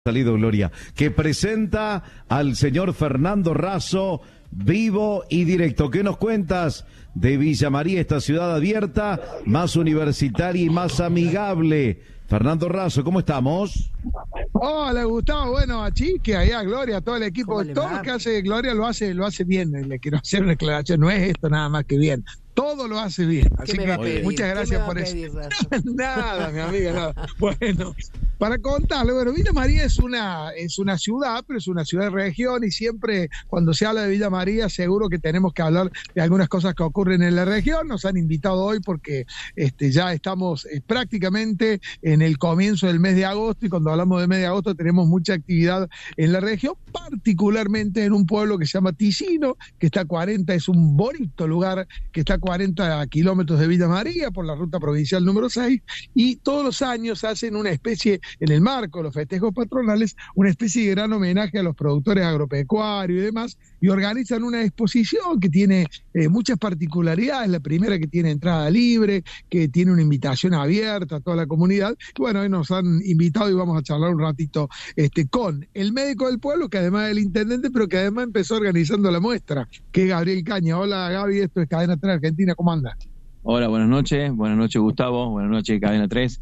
Salido Gloria, que presenta al señor Fernando Razo, vivo y directo. ¿Qué nos cuentas de Villa María, esta ciudad abierta, más universitaria y más amigable? Fernando Razo, ¿cómo estamos? Hola Gustavo, bueno, a Chique, allá Gloria, a todo el equipo, todo lo que hace Gloria lo hace bien. Le quiero hacer una aclaración, no es esto nada más que bien. Todo lo hace bien, así que muchas gracias por eso. Nada, mi amiga, nada. Bueno, para contarle, bueno, Villa María es una ciudad, pero es una ciudad de región, y siempre cuando se habla de Villa María seguro que tenemos que hablar de algunas cosas que ocurren en la región. Nos han invitado hoy porque ya estamos prácticamente en el comienzo del mes de agosto, y cuando hablamos de mes de agosto tenemos mucha actividad en la región, particularmente en un pueblo que se llama Ticino, que está a 40, es un bonito lugar que está a 40 kilómetros de Villa María por la ruta provincial número 6, y todos los años hacen una especie, en el marco de los festejos patronales, una especie de gran homenaje a los productores agropecuarios y demás, y organizan una exposición que tiene muchas particularidades. La primera, que tiene entrada libre, que tiene una invitación abierta a toda la comunidad. Y bueno, hoy nos han invitado y vamos a charlar un ratito con el médico del pueblo, que además es el intendente, pero que además empezó organizando la muestra, que es Gabriel Caña. Hola Gaby, esto es Cadena 3 Argentina, ¿cómo anda? Hola, buenas noches Gustavo, buenas noches Cadena 3.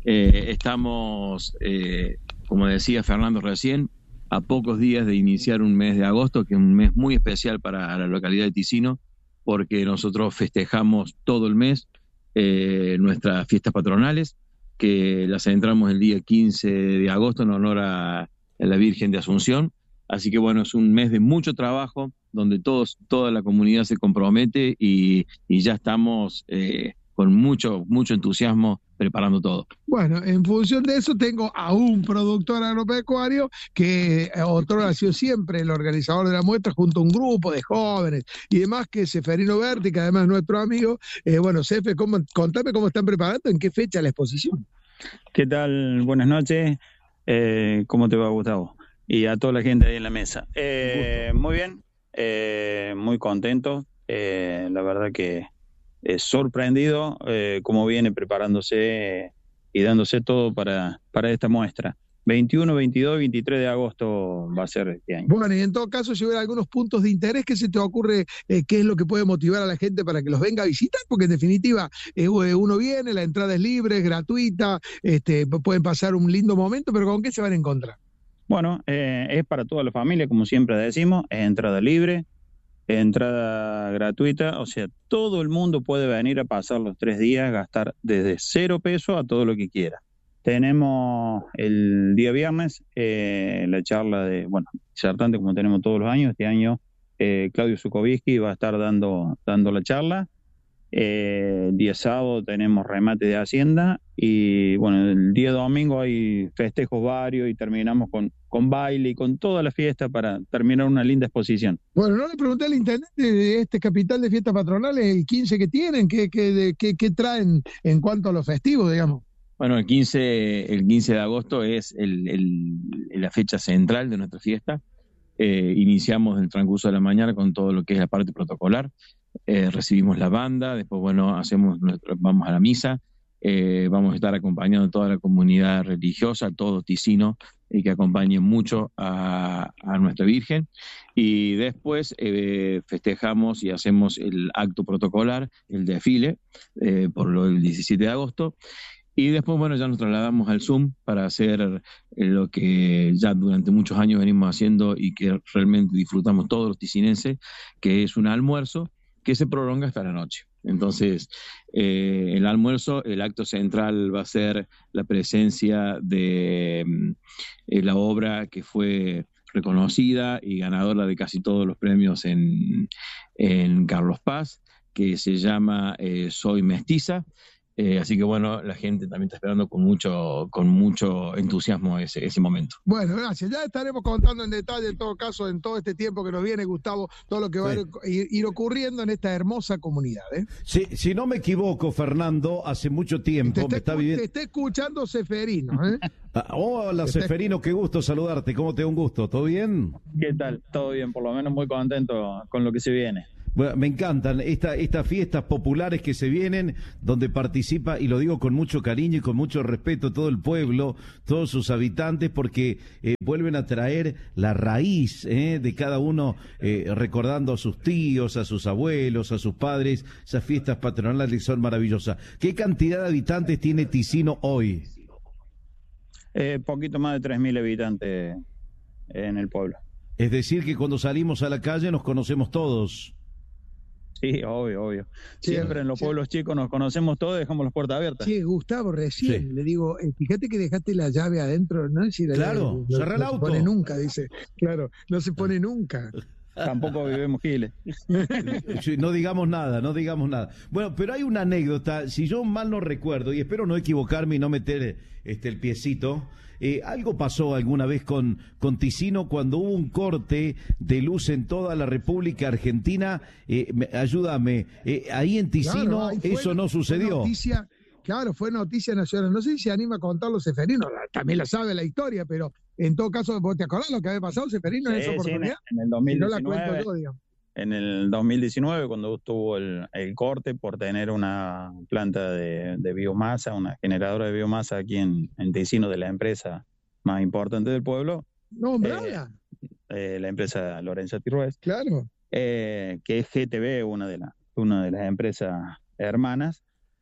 Estamos, como decía Fernando recién, a pocos días de iniciar un mes de agosto, que es un mes muy especial para la localidad de Ticino, porque nosotros festejamos todo el mes nuestras fiestas patronales, que las centramos el día 15 de agosto en honor a la Virgen de Asunción. Así que bueno, es un mes de mucho trabajo, donde toda la comunidad se compromete y ya estamos con mucho entusiasmo preparando todo. Bueno, en función de eso tengo a un productor agropecuario que otro ha sido siempre el organizador de la muestra, junto a un grupo de jóvenes y demás, que es Seferino Berti, que además es nuestro amigo. Bueno, Sefe, contame cómo están preparando, en qué fecha la exposición. ¿Qué tal? Buenas noches. ¿Cómo te va, Gustavo? Y a toda la gente ahí en la mesa. Muy bien, muy contento. La verdad que sorprendido cómo viene preparándose y dándose todo para esta muestra. 21, 22 y 23 de agosto va a ser este año. Bueno, y en todo caso, si hubiera algunos puntos de interés, ¿qué se te ocurre? ¿Qué es lo que puede motivar a la gente para que los venga a visitar? Porque en definitiva, uno viene, la entrada es libre, es gratuita, pueden pasar un lindo momento, pero ¿con qué se van a encontrar? Bueno, es para toda la familia, como siempre decimos, es entrada libre, entrada gratuita, o sea, todo el mundo puede venir a pasar los 3 días, gastar desde 0 pesos a todo lo que quiera. Tenemos el día viernes la charla de, disertante, como tenemos todos los años. Este año Claudio Zukovitsky va a estar dando la charla. El día sábado tenemos remate de Hacienda, y bueno, el día domingo hay festejos varios y terminamos con baile y con toda la fiesta para terminar una linda exposición. Bueno, no le pregunté al intendente de este capital de fiestas patronales, el 15 que tienen, qué traen en cuanto a los festivos, digamos. Bueno, el 15 de agosto es la fecha central de nuestra fiesta. Iniciamos el transcurso de la mañana con todo lo que es la parte protocolar. Recibimos la banda, después vamos a la misa, vamos a estar acompañando a toda la comunidad religiosa, todo Ticino, y que acompañe mucho a nuestra Virgen, y después festejamos y hacemos el acto protocolar, el desfile, por el 17 de agosto. Y después, bueno, ya nos trasladamos al Zoom para hacer lo que ya durante muchos años venimos haciendo y que realmente disfrutamos todos los ticinenses, que es un almuerzo que se prolonga hasta la noche. Entonces, el almuerzo, el acto central va a ser la presencia de la obra que fue reconocida y ganadora de casi todos los premios en Carlos Paz, que se llama Soy Mestiza. Así que bueno, la gente también está esperando con mucho entusiasmo ese momento. Bueno, gracias. Ya estaremos contando en detalle, en todo caso, en todo este tiempo que nos viene, Gustavo, todo lo que va a ir ocurriendo en esta hermosa comunidad. Sí, si no me equivoco, Fernando, hace mucho tiempo te está escuchando Seferino. Hola, Seferino, qué gusto saludarte. ¿Cómo te da un gusto? ¿Todo bien? ¿Qué tal? Todo bien, por lo menos muy contento con lo que se viene. Bueno, me encantan estas fiestas populares que se vienen, donde participa, y lo digo con mucho cariño y con mucho respeto, todo el pueblo, todos sus habitantes, porque vuelven a traer la raíz de cada uno, recordando a sus tíos, a sus abuelos, a sus padres, esas fiestas patronales que son maravillosas. ¿Qué cantidad de habitantes tiene Ticino hoy? Poquito más de 3.000 habitantes en el pueblo. Es decir, que cuando salimos a la calle nos conocemos todos. Sí, obvio. Siempre en los pueblos chicos nos conocemos todos y dejamos las puertas abiertas. Sí, Gustavo, recién le digo, fíjate que dejaste la llave adentro, ¿no? Si claro, cerrá el auto. No se pone nunca, dice. Claro, no se pone nunca. Tampoco vivimos giles. No digamos nada. Bueno, pero hay una anécdota, si yo mal no recuerdo, y espero no equivocarme y no meter el piecito. Algo pasó alguna vez con Ticino cuando hubo un corte de luz en toda la República Argentina. Ayúdame, ahí en Ticino, claro, eso no sucedió. Fue noticia nacional. No sé si se anima a contarlo Seferino, también la sabe la historia, pero en todo caso, ¿vos te acordás lo que había pasado, Seferino, en esa oportunidad? En el 2019. No la cuento yo, digamos. En el 2019, cuando estuvo el corte por tener una planta de biomasa, una generadora de biomasa aquí en Ticino, de la empresa más importante del pueblo. ¿Nombrada? La empresa Lorenza Tirrués. Claro. Que es GTB, una de las empresas hermanas.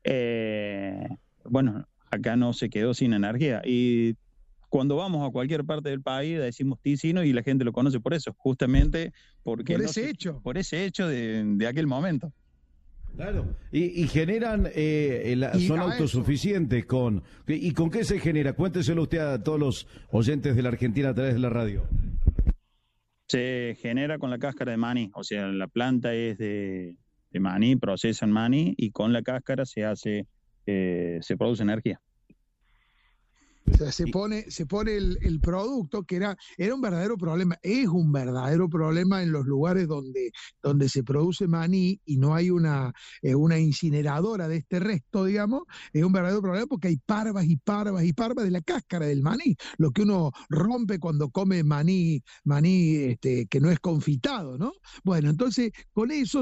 Bueno, acá no se quedó sin energía. Y cuando vamos a cualquier parte del país decimos Ticino y la gente lo conoce por eso, justamente porque por ese hecho de aquel momento. Claro, y generan, son autosuficientes ¿y con qué se genera? Cuénteselo usted a todos los oyentes de la Argentina a través de la radio. Se genera con la cáscara de maní, o sea, la planta es de maní, procesan maní y con la cáscara se produce energía. O sea, se pone el producto que era un verdadero problema, es un verdadero problema en los lugares donde se produce maní y no hay una incineradora de este resto, digamos, es un verdadero problema porque hay parvas y parvas y parvas de la cáscara del maní, lo que uno rompe cuando come maní que no es confitado, ¿no? Bueno, entonces con eso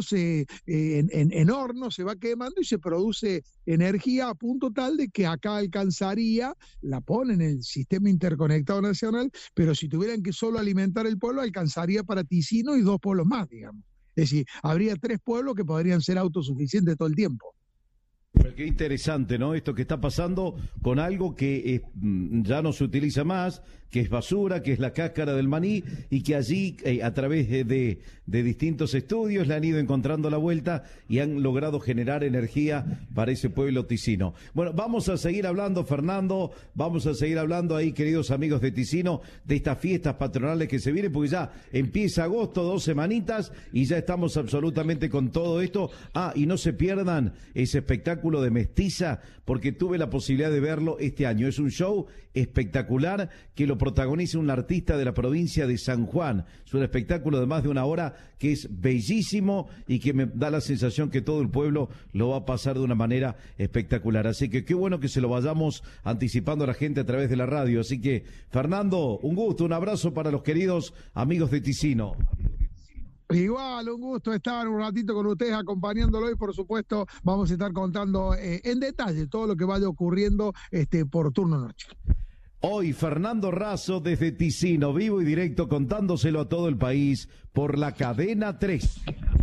en horno se va quemando y se produce energía a punto tal de que acá alcanzaría, la ponen en el sistema interconectado nacional, pero si tuvieran que solo alimentar el pueblo, alcanzaría para Ticino y 2 pueblos más, digamos. Es decir, habría 3 pueblos que podrían ser autosuficientes todo el tiempo. Pero qué interesante, ¿no? Esto que está pasando con algo que ya no se utiliza más, que es basura, que es la cáscara del maní, y que allí, a través de distintos estudios, le han ido encontrando la vuelta y han logrado generar energía para ese pueblo ticino. Bueno, vamos a seguir hablando, Fernando, vamos a seguir hablando ahí, queridos amigos de Ticino, de estas fiestas patronales que se vienen, porque ya empieza agosto, 2 semanitas, y ya estamos absolutamente con todo esto. Y no se pierdan ese espectáculo de Mestiza, porque tuve la posibilidad de verlo este año. Es un show espectacular que lo protagoniza un artista de la provincia de San Juan. Es un espectáculo de más de 1 hora que es bellísimo y que me da la sensación que todo el pueblo lo va a pasar de una manera espectacular. Así que qué bueno que se lo vayamos anticipando a la gente a través de la radio. Así que, Fernando, un gusto, un abrazo para los queridos amigos de Ticino. Igual, un gusto estar un ratito con ustedes acompañándolo y por supuesto vamos a estar contando en detalle todo lo que vaya ocurriendo por turno noche. Hoy Fernando Rasso desde Ticino, vivo y directo, contándoselo a todo el país por la Cadena 3.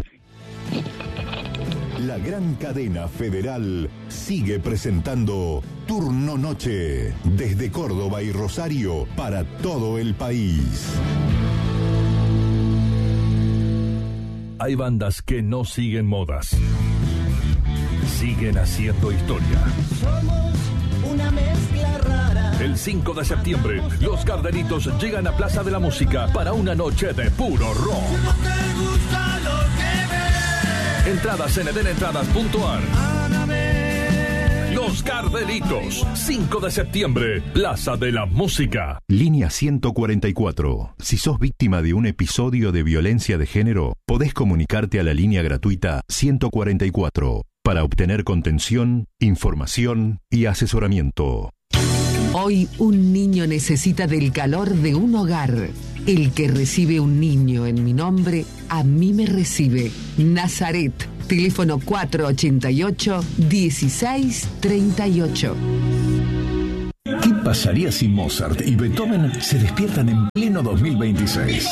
La gran cadena federal sigue presentando Turno Noche desde Córdoba y Rosario para todo el país. Hay bandas que no siguen modas. Siguen haciendo historia. Somos una mezcla rara. El 5 de septiembre, los Gardenitos llegan a Plaza de la Música para una noche de puro rock. No te gusta lo que ves. Entradas en edenentradas.ar. Los Gardenitos, 5 de septiembre, Plaza de la Música. Línea 144. Si sos víctima de un episodio de violencia de género, podés comunicarte a la línea gratuita 144 para obtener contención, información y asesoramiento. Hoy un niño necesita del calor de un hogar. El que recibe un niño en mi nombre, a mí me recibe. Nazaret, teléfono 488-1638. ¿Qué pasaría si Mozart y Beethoven se despiertan en pleno 2026?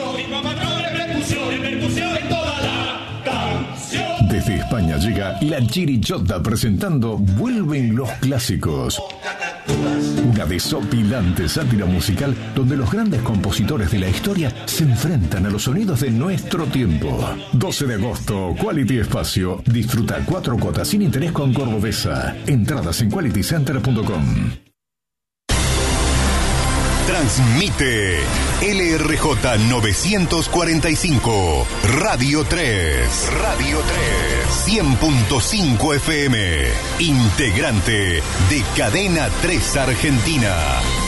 Desde España llega La Chirichota presentando Vuelven los clásicos. Una desopilante sátira musical donde los grandes compositores de la historia se enfrentan a los sonidos de nuestro tiempo. 12 de agosto, Quality Espacio. Disfruta 4 cuotas sin interés con Cordobesa. Entradas en qualitycenter.com. Transmite LRJ 945, Radio 3. Radio 3. 100.5 FM. Integrante de Cadena 3 Argentina.